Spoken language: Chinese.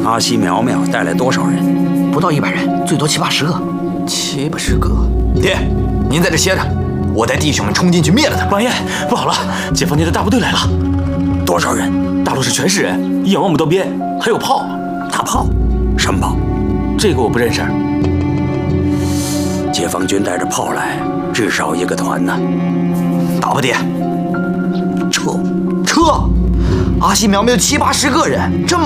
阿西苗苗带来多少人？ 不到100人，最多70-80个。 70-80个。爹，您在这歇着，我带弟兄们冲进去灭了他。 王爷，不好了，解放军的大部队来了。 多少人？ 大陆是全是人，一眼望不到边，还有炮。 大炮？什么炮？ 这个我不认识。 解放军带着炮来，至少1个团呢。 打吧，爹！ 撤！ 撤！阿西苗苗有70-80个人，这么